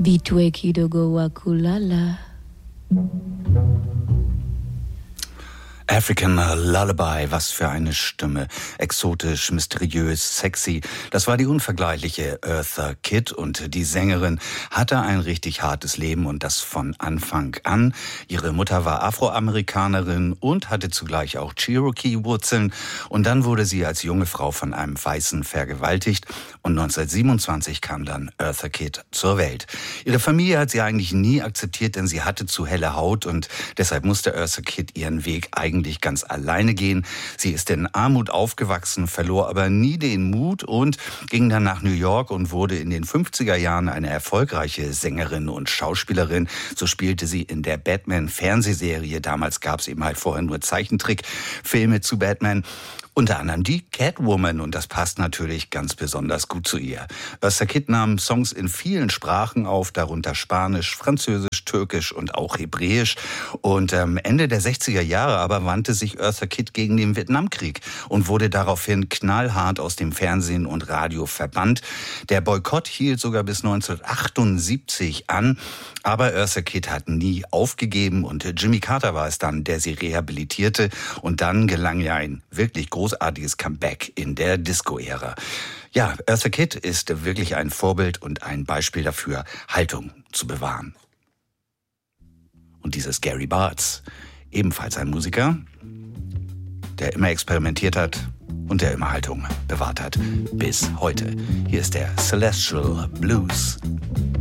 Bitwe kidogo wa kulala. African Lullaby, was für eine Stimme. Exotisch, mysteriös, sexy. Das war die unvergleichliche Eartha Kitt und die Sängerin hatte ein richtig hartes Leben und das von Anfang an. Ihre Mutter war Afroamerikanerin und hatte zugleich auch Cherokee-Wurzeln und dann wurde sie als junge Frau von einem Weißen vergewaltigt und 1927 kam dann Eartha Kitt zur Welt. Ihre Familie hat sie eigentlich nie akzeptiert, denn sie hatte zu helle Haut und deshalb musste Eartha Kitt ihren Weg eigentlich ganz alleine gehen. Sie ist in Armut aufgewachsen, verlor aber nie den Mut und ging dann nach New York und wurde in den 50er Jahren eine erfolgreiche Sängerin und Schauspielerin. So spielte sie in der Batman-Fernsehserie. Damals gab es eben halt vorher nur Zeichentrickfilme zu Batman. Unter anderem die Catwoman und das passt natürlich ganz besonders gut zu ihr. Eartha Kitt nahm Songs in vielen Sprachen auf, darunter Spanisch, Französisch, Türkisch und auch Hebräisch. Und Ende der 60er Jahre aber wandte sich Eartha Kitt gegen den Vietnamkrieg und wurde daraufhin knallhart aus dem Fernsehen und Radio verbannt. Der Boykott hielt sogar bis 1978 an, aber Eartha Kitt hat nie aufgegeben und Jimmy Carter war es dann, der sie rehabilitierte und dann gelang ihr ein wirklich großartiges Comeback in der Disco-Ära. Ja, Eartha Kitt ist wirklich ein Vorbild und ein Beispiel dafür, Haltung zu bewahren. Und dieses Gary Bartz, ebenfalls ein Musiker, der immer experimentiert hat und der immer Haltung bewahrt hat bis heute. Hier ist der Celestial Blues.